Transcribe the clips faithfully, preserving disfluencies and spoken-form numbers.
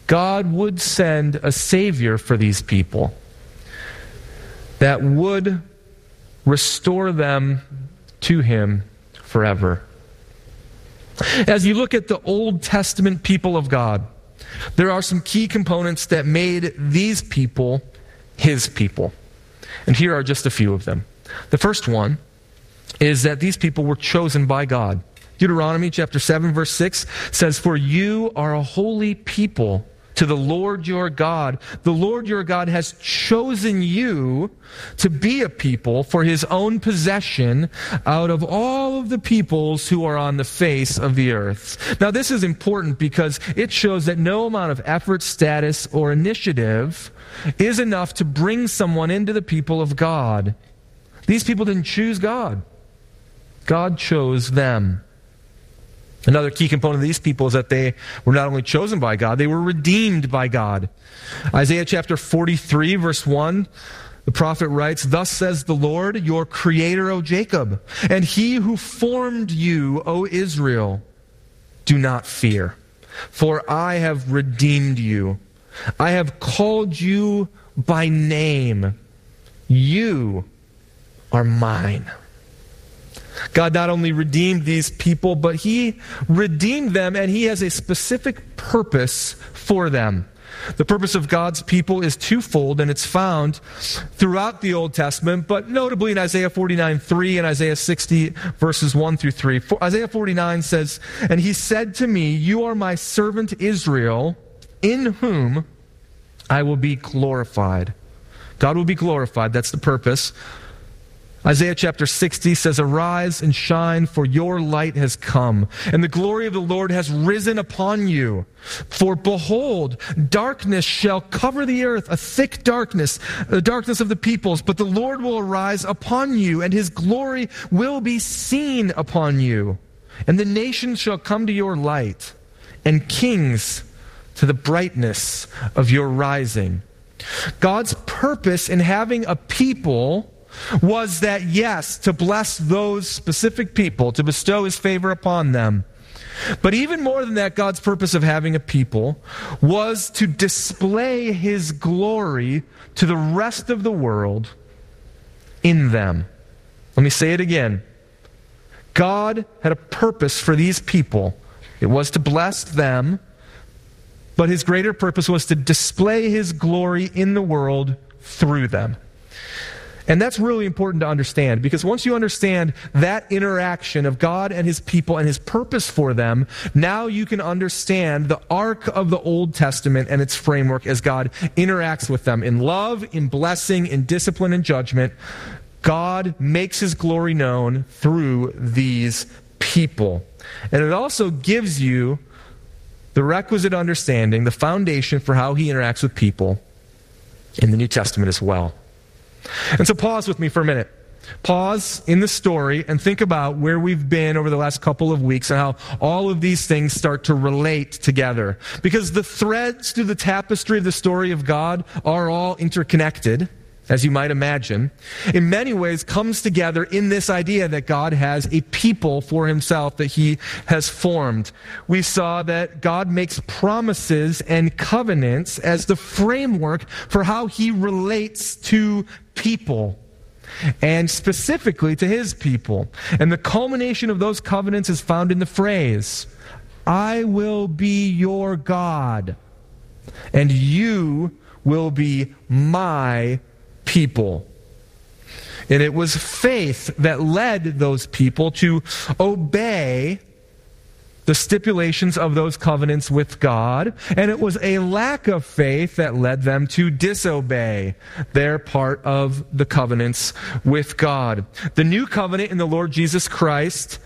God would send a Savior for these people that would restore them to Him forever. As you look at the Old Testament people of God, there are some key components that made these people His people. And here are just a few of them. The first one is that these people were chosen by God. Deuteronomy chapter seven verse six says, "For you are a holy people to the Lord your God. The Lord your God has chosen you to be a people for His own possession out of all of the peoples who are on the face of the earth." Now this is important because it shows that no amount of effort, status, or initiative is enough to bring someone into the people of God. These people didn't choose God. God chose them. Another key component of these people is that they were not only chosen by God, they were redeemed by God. Isaiah chapter forty-three, verse one, the prophet writes, "Thus says the Lord, your creator, O Jacob, and He who formed you, O Israel, do not fear, for I have redeemed you. I have called you by name. You are mine." God not only redeemed these people, but He redeemed them, and He has a specific purpose for them. The purpose of God's people is twofold, and it's found throughout the Old Testament, but notably in Isaiah forty-nine three and Isaiah sixty, verses one through three. For Isaiah forty-nine says, "And He said to me, you are my servant Israel, in whom I will be glorified." God will be glorified. That's the purpose. Isaiah chapter sixty says, "Arise and shine, for your light has come, and the glory of the Lord has risen upon you. For behold, darkness shall cover the earth, a thick darkness, the darkness of the peoples. But the Lord will arise upon you, and His glory will be seen upon you. And the nations shall come to your light, and kings to the brightness of your rising." God's purpose in having a people was that, yes, to bless those specific people, to bestow His favor upon them. But even more than that, God's purpose of having a people was to display His glory to the rest of the world in them. Let me say it again. God had a purpose for these people. It was to bless them, but His greater purpose was to display His glory in the world through them. And that's really important to understand, because once you understand that interaction of God and His people and His purpose for them, now you can understand the arc of the Old Testament and its framework as God interacts with them in love, in blessing, in discipline, and judgment. God makes His glory known through these people. And it also gives you the requisite understanding, the foundation for how He interacts with people in the New Testament as well. And so pause with me for a minute. Pause in the story and think about where we've been over the last couple of weeks and how all of these things start to relate together. Because the threads through the tapestry of the story of God are all interconnected, as you might imagine. In many ways comes together in this idea that God has a people for Himself that He has formed. We saw that God makes promises and covenants as the framework for how He relates to people, and specifically to His people. And the culmination of those covenants is found in the phrase, "I will be your God, and you will be my people." And it was faith that led those people to obey the stipulations of those covenants with God, and it was a lack of faith that led them to disobey their part of the covenants with God. The new covenant in the Lord Jesus Christ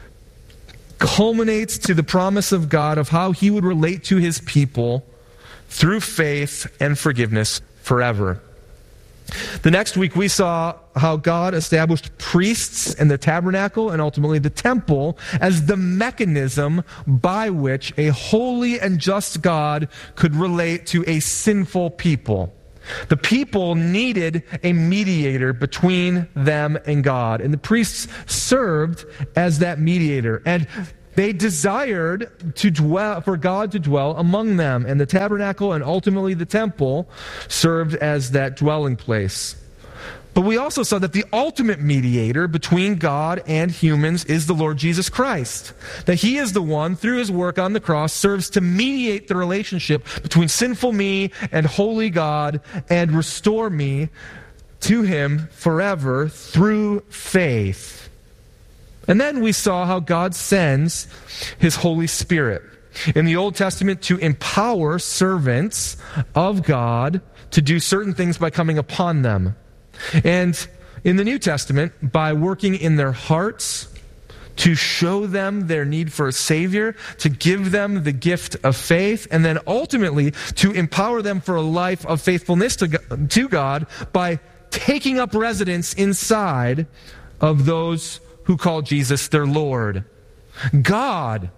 culminates to the promise of God of how He would relate to His people through faith and forgiveness forever. The next week we saw how God established priests and the tabernacle and ultimately the temple as the mechanism by which a holy and just God could relate to a sinful people. The people needed a mediator between them and God, and the priests served as that mediator. And they desired to dwell, for God to dwell among them. And the tabernacle and ultimately the temple served as that dwelling place. But we also saw that the ultimate mediator between God and humans is the Lord Jesus Christ. That he is the one, through his work on the cross, serves to mediate the relationship between sinful me and holy God and restore me to him forever through faith. And then we saw how God sends his Holy Spirit in the Old Testament to empower servants of God to do certain things by coming upon them. And in the New Testament, by working in their hearts to show them their need for a Savior, to give them the gift of faith, and then ultimately to empower them for a life of faithfulness to God by taking up residence inside of those who call Jesus their Lord. God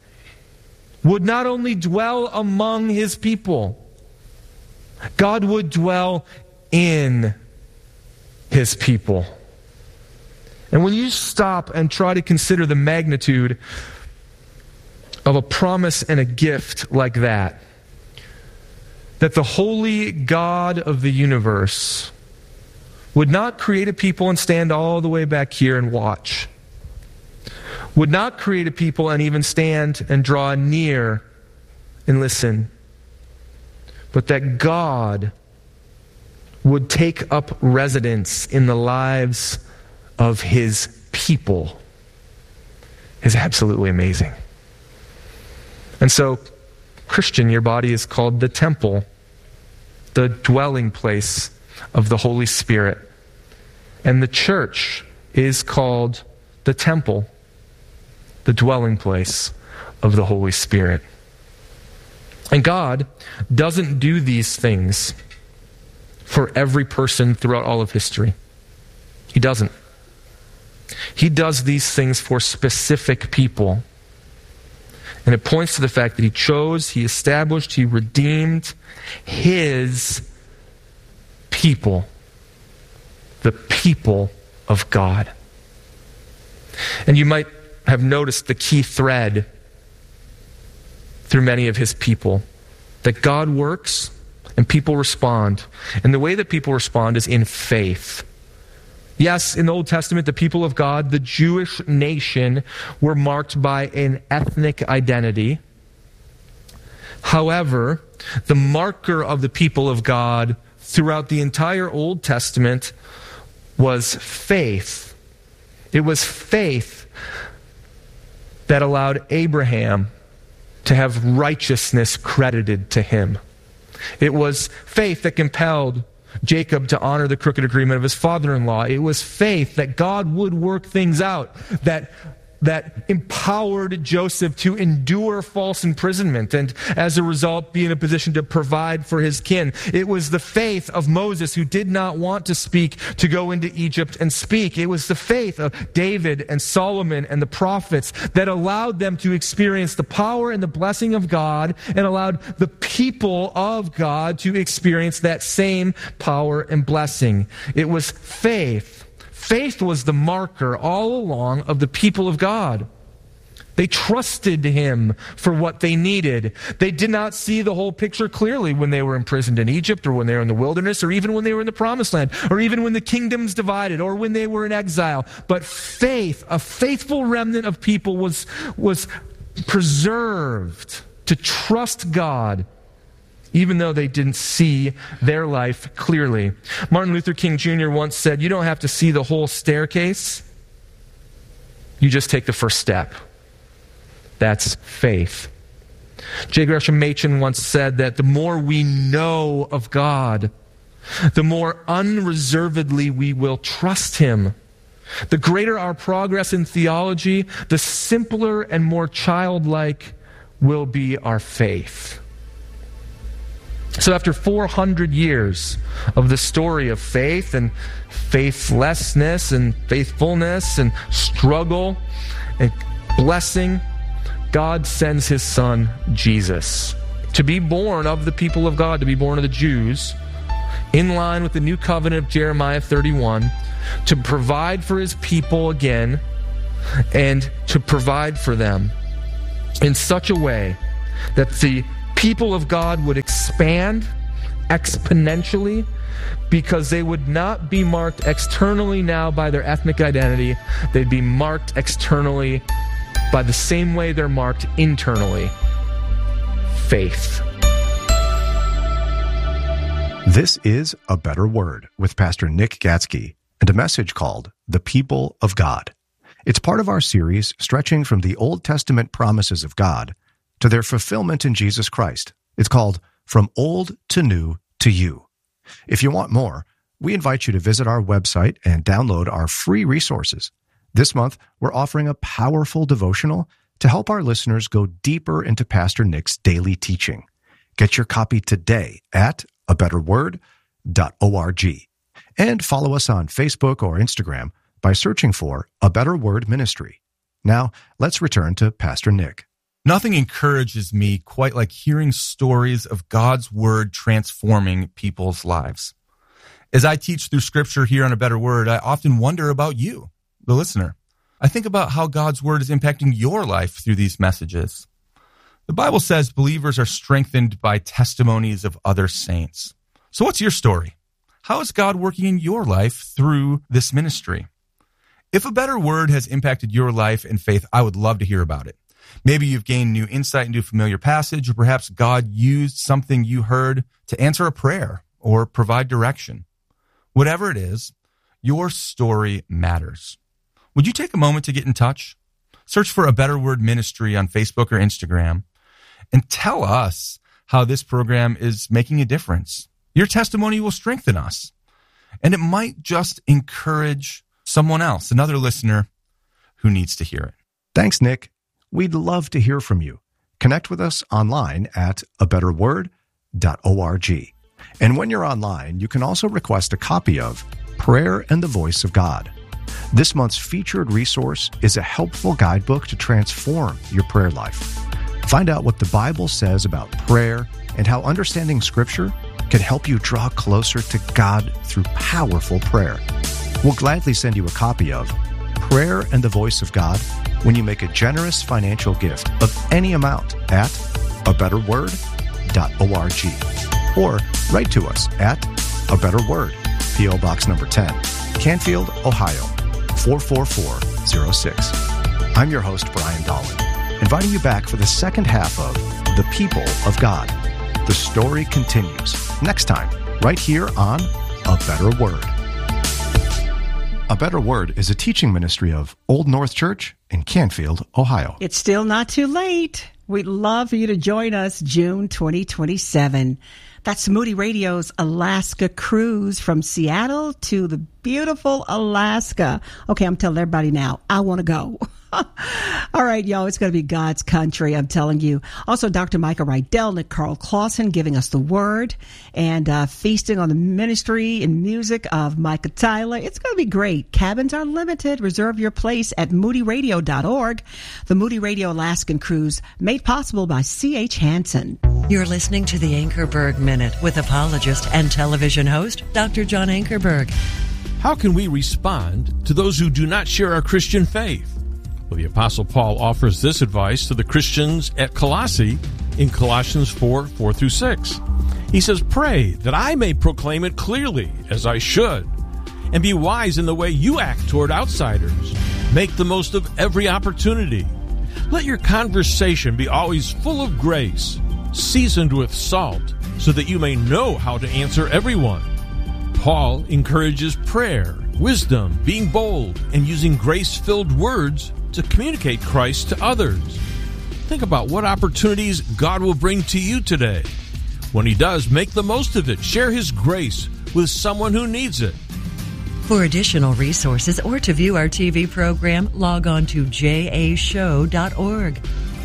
would not only dwell among his people, God would dwell in his people. And when you stop and try to consider the magnitude of a promise and a gift like that, that the holy God of the universe would not create a people and stand all the way back here and watch, would not create a people and even stand and draw near and listen, but that God would take up residence in the lives of his people is absolutely amazing. And so, Christian, your body is called the temple, the dwelling place of the Holy Spirit. And the church is called the temple, the dwelling place of the Holy Spirit. And God doesn't do these things for every person throughout all of history. He doesn't. He does these things for specific people. And it points to the fact that he chose, he established, he redeemed his people, the people of God. And you might have noticed the key thread through many of his people, that God works and people respond. And the way that people respond is in faith. Yes, in the Old Testament, the people of God, the Jewish nation, were marked by an ethnic identity. However, the marker of the people of God throughout the entire Old Testament was faith. It was faith that allowed Abraham to have righteousness credited to him. It was faith that compelled Jacob to honor the crooked agreement of his father-in-law. It was faith that God would work things out, that that empowered Joseph to endure false imprisonment and as a result be in a position to provide for his kin. It was the faith of Moses, who did not want to speak, to go into Egypt and speak. It was the faith of David and Solomon and the prophets that allowed them to experience the power and the blessing of God and allowed the people of God to experience that same power and blessing. It was faith. Faith was the marker all along of the people of God. They trusted him for what they needed. They did not see the whole picture clearly when they were imprisoned in Egypt, or when they were in the wilderness, or even when they were in the promised land, or even when the kingdoms divided, or when they were in exile. But faith, a faithful remnant of people was, was preserved to trust God, even though they didn't see their life clearly. Martin Luther King Junior once said, "You don't have to see the whole staircase. You just take the first step." That's faith. J. Gresham Machen once said that the more we know of God, the more unreservedly we will trust him. The greater our progress in theology, the simpler and more childlike will be our faith. So after four hundred years of the story of faith and faithlessness and faithfulness and struggle and blessing, God sends his son, Jesus, to be born of the people of God, to be born of the Jews, in line with the new covenant of Jeremiah thirty-one, to provide for his people again and to provide for them in such a way that the people of God would expand exponentially, because they would not be marked externally now by their ethnic identity. They'd be marked externally by the same way they're marked internally: faith. This is A Better Word with Pastor Nick Gatsky and a message called The People of God. It's part of our series stretching from the Old Testament promises of God to their fulfillment in Jesus Christ. It's called From Old to New to You. If you want more, we invite you to visit our website and download our free resources. This month, we're offering a powerful devotional to help our listeners go deeper into Pastor Nick's daily teaching. Get your copy today at a better word dot org. And follow us on Facebook or Instagram by searching for A Better Word Ministry. Now, let's return to Pastor Nick. Nothing encourages me quite like hearing stories of God's Word transforming people's lives. As I teach through Scripture here on A Better Word, I often wonder about you, the listener. I think about how God's Word is impacting your life through these messages. The Bible says believers are strengthened by testimonies of other saints. So what's your story? How is God working in your life through this ministry? If A Better Word has impacted your life and faith, I would love to hear about it. Maybe you've gained new insight into a familiar passage, or perhaps God used something you heard to answer a prayer or provide direction. Whatever it is, your story matters. Would you take a moment to get in touch? Search for A Better Word Ministry on Facebook or Instagram and tell us how this program is making a difference. Your testimony will strengthen us, and it might just encourage someone else, another listener who needs to hear it. Thanks, Nick. We'd love to hear from you. Connect with us online at a better word dot org. And when you're online, you can also request a copy of Prayer and the Voice of God. This month's featured resource is a helpful guidebook to transform your prayer life. Find out what the Bible says about prayer and how understanding Scripture can help you draw closer to God through powerful prayer. We'll gladly send you a copy of Prayer and the Voice of God when you make a generous financial gift of any amount at a better word dot org, or write to us at A Better Word, P O Box number ten, Canfield, Ohio, four four four zero six. I'm your host, Brian Dolan, inviting you back for the second half of The People of God. The story continues next time, right here on A Better Word. A Better Word is a teaching ministry of Old North Church in Canfield, Ohio. It's still not too late. We'd love for you to join us June twenty twenty-seven. That's Moody Radio's Alaska Cruise from Seattle to the beautiful Alaska. Okay, I'm telling everybody now, I want to go. All right, y'all, it's going to be God's country, I'm telling you. Also, Doctor Michael Rydell, Nick Carl Clausen giving us the word, and uh, feasting on the ministry and music of Micah Tyler. It's going to be great. Cabins are limited. Reserve your place at moody radio dot org. The Moody Radio Alaskan Cruise, made possible by C H Hansen. You're listening to the Anchorberg Minute with apologist and television host, Doctor John Anchorberg. How can we respond to those who do not share our Christian faith? Well, the Apostle Paul offers this advice to the Christians at Colossae in Colossians four, four through six. He says, "Pray that I may proclaim it clearly as I should, and be wise in the way you act toward outsiders. Make the most of every opportunity. Let your conversation be always full of grace, seasoned with salt, so that you may know how to answer everyone." Paul encourages prayer, wisdom, being bold, and using grace-filled words to communicate Christ to others. Think about what opportunities God will bring to you today. When He does, make the most of it. Share His grace with someone who needs it. For additional resources or to view our T V program, log on to j a show dot org.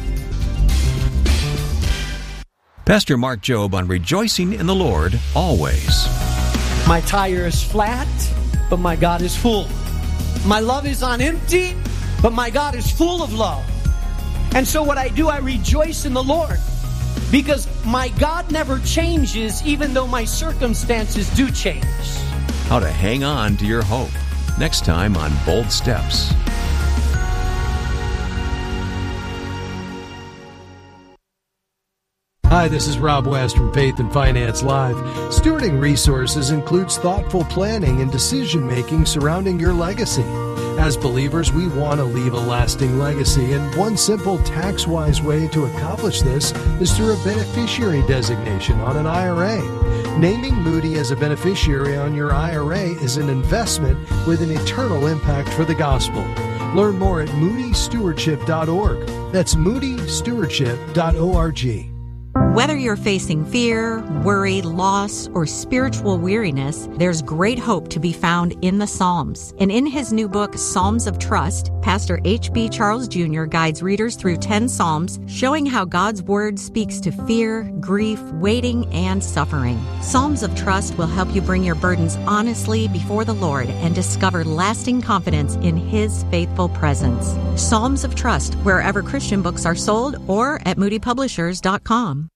Pastor Mark Jobe on Rejoicing in the Lord Always. My tire is flat, but my God is full. My love is on empty, but my God is full of love. And so what I do, I rejoice in the Lord, because my God never changes, even though my circumstances do change. How to hang on to your hope. Next time on Bold Steps. Hi, this is Rob West from Faith and Finance Live. Stewarding resources includes thoughtful planning and decision-making surrounding your legacy. As believers, we want to leave a lasting legacy, and one simple tax-wise way to accomplish this is through a beneficiary designation on an I R A. Naming Moody as a beneficiary on your I R A is an investment with an eternal impact for the gospel. Learn more at moody stewardship dot org. That's moody stewardship dot org. Whether you're facing fear, worry, loss, or spiritual weariness, there's great hope to be found in the Psalms. And in his new book, Psalms of Trust, Pastor H B Charles Junior guides readers through ten Psalms, showing how God's Word speaks to fear, grief, waiting, and suffering. Psalms of Trust will help you bring your burdens honestly before the Lord and discover lasting confidence in His faithful presence. Psalms of Trust, wherever Christian books are sold, or at moody publishers dot com.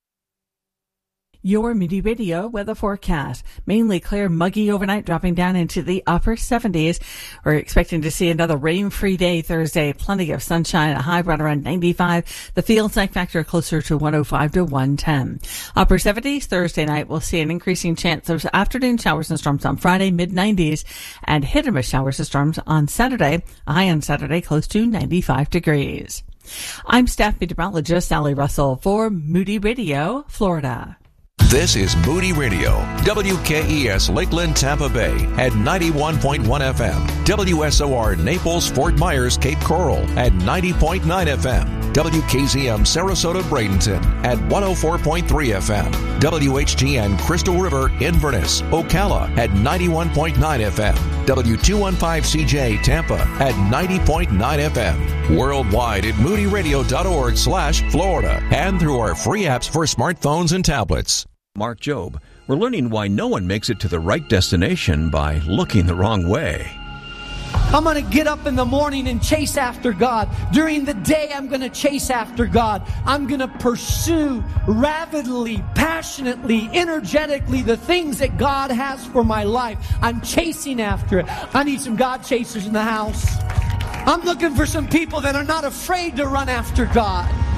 Your Moody Radio weather forecast. Mainly clear, muggy overnight, dropping down into the upper seventies. We're expecting to see another rain-free day Thursday. Plenty of sunshine, a high right around ninety-five. The field night factor closer to one oh five to one ten. Upper seventies Thursday night. We'll see an increasing chance of afternoon showers and storms on Friday, mid nineties. And hit and miss showers and storms on Saturday. A high on Saturday close to ninety-five degrees. I'm staff meteorologist Sally Russell for Moody Radio, Florida. This is Moody Radio, W K E S Lakeland, Tampa Bay at ninety-one point one F M, W S O R Naples, Fort Myers, Cape Coral at ninety point nine F M, W K Z M Sarasota, Bradenton at one oh four point three F M, W H G N Crystal River, Inverness, Ocala at ninety-one point nine F M, W two fifteen C J Tampa at ninety point nine F M, worldwide at moody radio dot org slash Florida, and through our free apps for smartphones and tablets. Mark Jobe. We're learning why no one makes it to the right destination by looking the wrong way. I'm going to get up in the morning and chase after God. During the day, I'm going to chase after God. I'm going to pursue rapidly, passionately, energetically the things that God has for my life. I'm chasing after it. I need some God chasers in the house. I'm looking for some people that are not afraid to run after God.